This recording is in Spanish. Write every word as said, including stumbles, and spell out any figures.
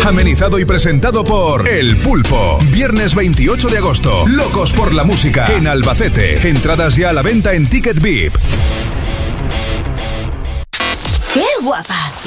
Amenizado y presentado por El Pulpo. Viernes veintiocho de agosto. Locos por la música en Albacete. Entradas ya a la venta en Ticket V I P. ¡Qué guapa!